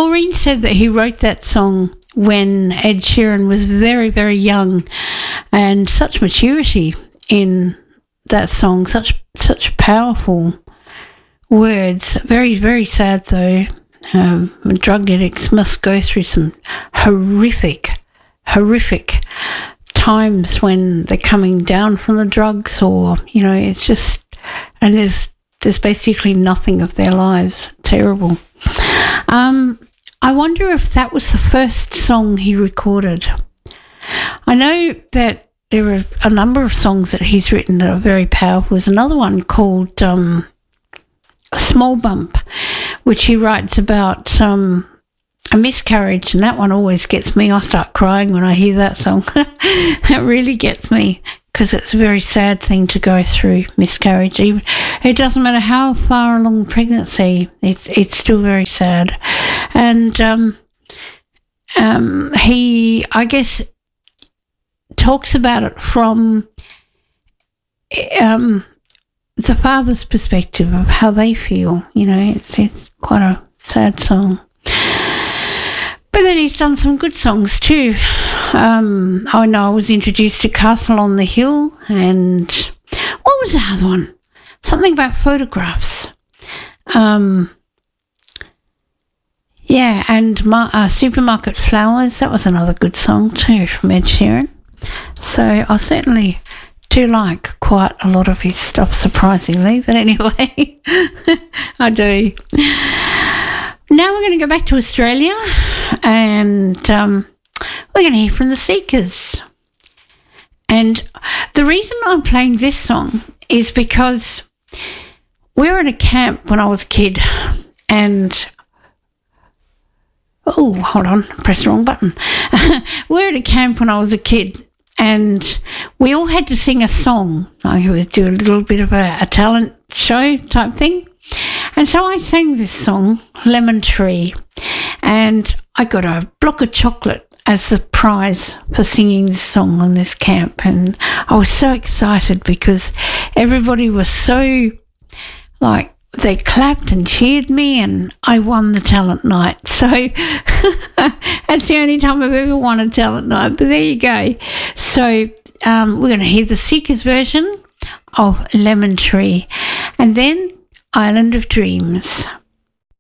Maureen said that he wrote that song when Ed Sheeran was very, very young, and such maturity in that song, such powerful words. Very, very sad though. Drug addicts must go through some horrific times when they're coming down from the drugs, or it's just, and there's basically nothing of their lives. Terrible. I wonder if that was the first song he recorded. I know that there are a number of songs that he's written that are very powerful. There's another one called Small Bump, which he writes about a miscarriage, and that one always gets me. I start crying when I hear that song. It really gets me, because it's a very sad thing to go through, miscarriage. Even it doesn't matter how far along pregnancy, it's still very sad. And he, I guess, talks about it from the father's perspective of how they feel. It's quite a sad song. But then he's done some good songs too. I know I was introduced to Castle on the Hill, and what was the other one? Something about photographs. And Supermarket Flowers. That was another good song too from Ed Sheeran. So I certainly do like quite a lot of his stuff, surprisingly. But anyway, I do. Now we're going to go back to Australia, and we're going to hear from the Seekers. And the reason I'm playing this song is because we were at a camp when I was a kid, and oh, hold on, pressed the wrong button. We were at a camp when I was a kid, and we all had to sing a song. I would do a little bit of a talent show type thing. And so I sang this song, Lemon Tree, and I got a block of chocolate as the prize for singing this song on this camp. And I was so excited because everybody was so, they clapped and cheered me, and I won the talent night. So that's the only time I've ever won a talent night, but there you go. So we're going to hear the Seekers version of Lemon Tree, and then Island of Dreams.